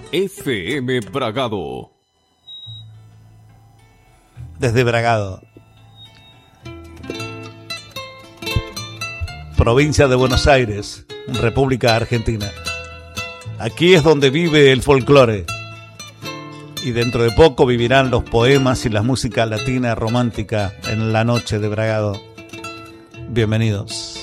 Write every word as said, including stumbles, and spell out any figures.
F M Bragado. Desde Bragado, provincia de Buenos Aires, República Argentina. Aquí es donde vive el folclore. Y dentro de poco vivirán los poemas y la música latina romántica en la noche de Bragado. Bienvenidos.